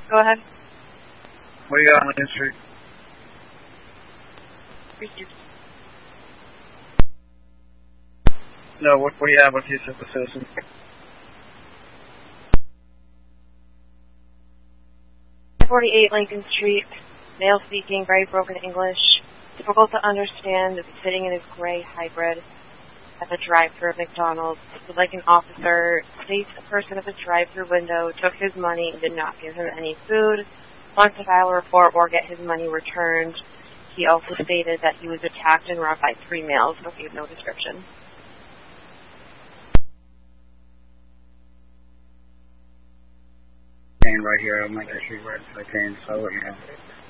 Go ahead. What do you got on Lincoln Street? No, what do you have with you, citizen? .48 Lincoln Street, male speaking, very broken English, difficult to understand, sitting in his gray hybrid at the drive-thru of McDonald's. Would like an officer, states a person at the drive-thru window took his money and did not give him any food, wants to file a report or get his money returned. He also stated that he was attacked and robbed by 3 males, but gave no description. Right here, I'm not sure where it's so I'll let you know.